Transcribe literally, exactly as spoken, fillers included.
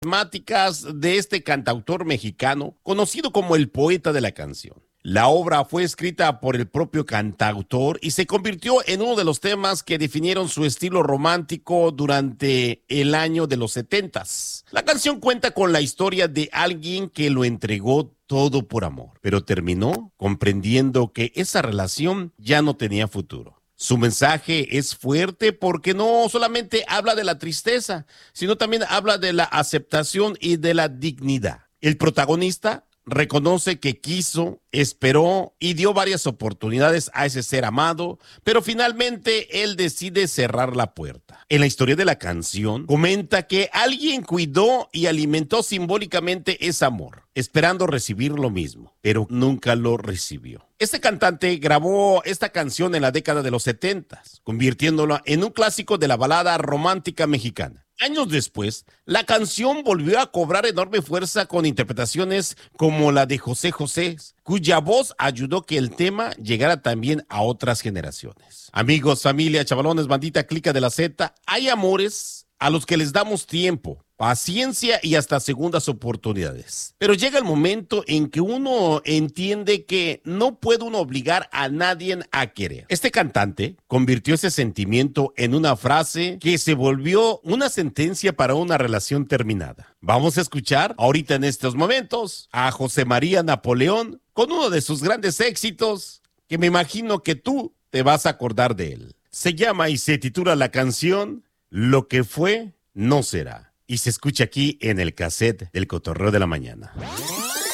temáticas de este cantautor mexicano, conocido como el poeta de la canción. La obra fue escrita por el propio cantautor y se convirtió en uno de los temas que definieron su estilo romántico durante el año de los setentas. La canción cuenta con la historia de alguien que lo entregó todo por amor, pero terminó comprendiendo que esa relación ya no tenía futuro. Su mensaje es fuerte porque no solamente habla de la tristeza, sino también habla de la aceptación y de la dignidad. El protagonista reconoce que quiso, esperó y dio varias oportunidades a ese ser amado, pero finalmente él decide cerrar la puerta. En la historia de la canción, comenta que alguien cuidó y alimentó simbólicamente ese amor, esperando recibir lo mismo, pero nunca lo recibió. Este cantante grabó esta canción en la década de los setentas, convirtiéndola en un clásico de la balada romántica mexicana. Años después, la canción volvió a cobrar enorme fuerza con interpretaciones como la de José José, cuya voz ayudó que el tema llegara también a otras generaciones. Amigos, familia, chavalones, bandita, clica de la Z, hay amores a los que les damos tiempo, paciencia y hasta segundas oportunidades. Pero llega el momento en que uno entiende que no puede uno obligar a nadie a querer. Este cantante convirtió ese sentimiento en una frase que se volvió una sentencia para una relación terminada. Vamos a escuchar ahorita en estos momentos a José María Napoleón con uno de sus grandes éxitos que me imagino que tú te vas a acordar de él. Se llama y se titula la canción Lo que fue, no será. Y se escucha aquí en el cassette del Cotorreo de la Mañana.